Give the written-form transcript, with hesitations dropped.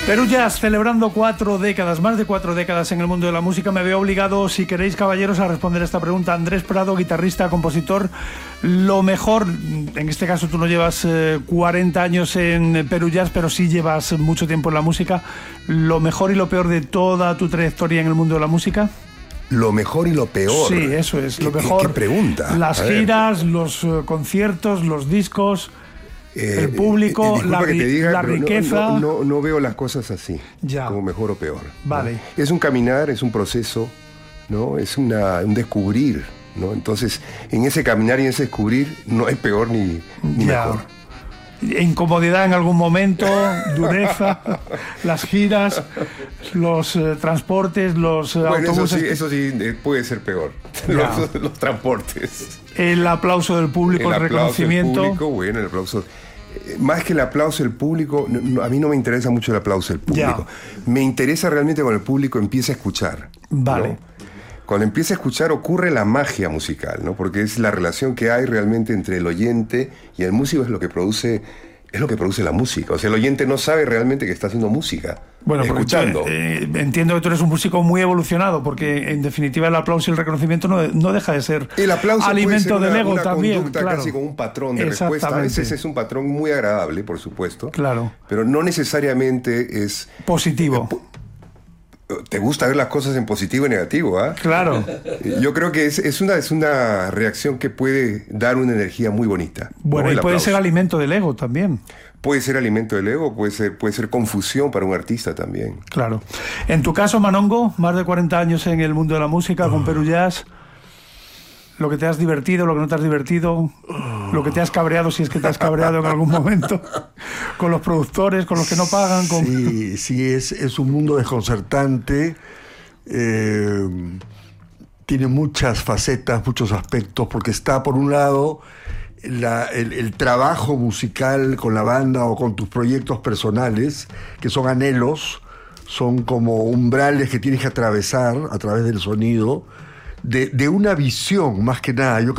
Perú Jazz, celebrando 4 décadas, más de 4 décadas en el mundo de la música. Me veo obligado, si queréis, caballeros, a responder esta pregunta. Andrés Prado, guitarrista, compositor, lo mejor, en este caso tú no llevas 40 años en Perú Jazz, pero sí llevas mucho tiempo en la música. ¿Lo mejor y lo peor de toda tu trayectoria en el mundo de la música? Lo mejor y lo peor. Sí, eso es, lo mejor. ¿Qué pregunta? Las giras, los conciertos, los discos... el público, la riqueza... No veo las cosas así, ya, como mejor o peor. Vale. ¿No? Es un caminar, es un proceso, ¿no? Es un descubrir, ¿no? Entonces, en ese caminar y en ese descubrir no hay peor ni mejor. Incomodidad en algún momento, dureza, las giras, los transportes, los autobuses. Eso sí puede ser peor. Los transportes. El aplauso del público, el reconocimiento. Del público, bueno, el aplauso. Más que el aplauso del público, a mí no me interesa mucho el aplauso del público. Ya. Me interesa realmente cuando el público empieza a escuchar. Vale. ¿No? Cuando empieza a escuchar ocurre la magia musical, ¿no? Porque es la relación que hay realmente entre el oyente y el músico, es lo que produce la música. O sea, el oyente no sabe realmente que está haciendo música. Bueno, escuchando. Entiendo que tú eres un músico muy evolucionado, porque en definitiva el aplauso y el reconocimiento no deja de ser el aplauso alimento del ego una también. Conducta, claro. Casi como un patrón de respuesta. A veces es un patrón muy agradable, por supuesto. Claro. Pero no necesariamente es positivo. Te gusta ver las cosas en positivo y negativo, ¿ah? Claro. Yo creo que es una reacción que puede dar una energía muy bonita. Bueno, ¿no? y puede ser alimento del ego también. Puede ser alimento del ego, puede ser confusión para un artista también. Claro. En tu caso, Manongo, más de 40 años en el mundo de la música, con Perú Jazz. Lo que te has divertido, lo que no te has divertido, lo que te has cabreado, si es que te has cabreado en algún momento, con los productores, con los que no pagan. Sí, es un mundo desconcertante, tiene muchas facetas, muchos aspectos, porque está por un lado el trabajo musical con la banda o con tus proyectos personales, que son anhelos, son como umbrales que tienes que atravesar a través del sonido, de una visión más que nada. Yo creo